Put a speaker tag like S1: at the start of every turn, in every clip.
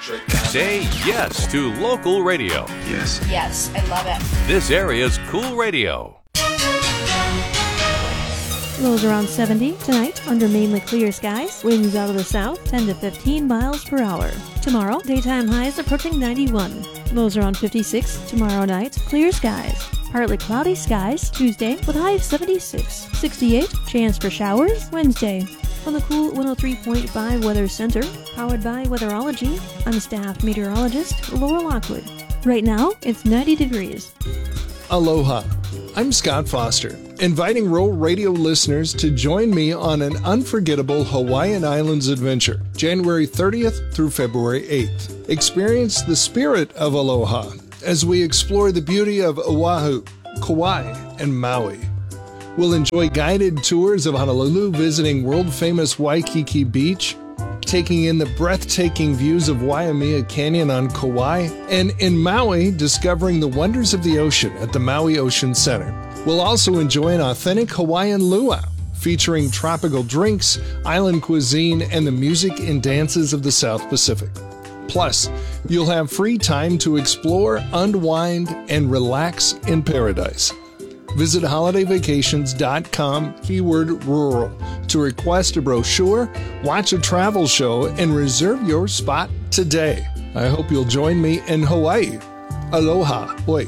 S1: Say yes to local radio.
S2: Yes.
S3: Yes, I love it.
S1: This area's cool radio.
S4: Lows around 70 tonight under mainly clear skies. Winds out of the south 10 to 15 miles per hour. Tomorrow, daytime highs approaching 91. Lows around 56 tomorrow night. Clear skies. Partly cloudy skies Tuesday with a high of 76. 68, chance for showers Wednesday. On the cool 103.5 Weather Center, powered by Weatherology, I'm staff meteorologist Laura Lockwood. Right now, it's 90 degrees.
S5: Aloha. I'm Scott Foster, inviting rural radio listeners to join me on an unforgettable Hawaiian Islands adventure, January 30th through February 8th. Experience the spirit of aloha as we explore the beauty of Oahu, Kauai, and Maui. We'll enjoy guided tours of Honolulu, visiting world-famous Waikiki Beach, taking in the breathtaking views of Waimea Canyon on Kauai, and in Maui, discovering the wonders of the ocean at the Maui Ocean Center. We'll also enjoy an authentic Hawaiian luau, featuring tropical drinks, island cuisine, and the music and dances of the South Pacific. Plus, you'll have free time to explore, unwind, and relax in paradise. Visit holidayvacations.com, keyword rural, to request a brochure, watch a travel show, and reserve your spot today. I hope you'll join me in Hawaii. Aloha. Oi.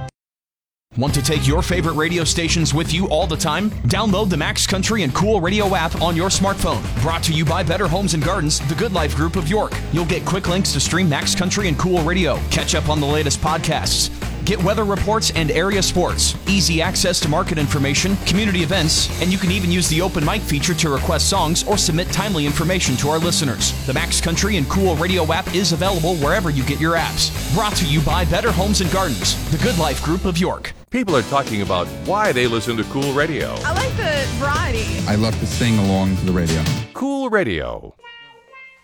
S6: Want to take your favorite radio stations with you all the time? Download the Max Country and Cool Radio app on your smartphone. Brought to you by Better Homes and Gardens, the Good Life Group of York. You'll get quick links to stream Max Country and Cool Radio, catch up on the latest podcasts, get weather reports and area sports, easy access to market information, community events, and you can even use the open mic feature to request songs or submit timely information to our listeners. The Max Country and Cool Radio app is available wherever you get your apps. Brought to you by Better Homes and Gardens, the Good Life Group of York.
S1: People are talking about why they listen to Cool Radio.
S7: I like the variety.
S2: I love to sing along to the radio.
S1: Cool Radio.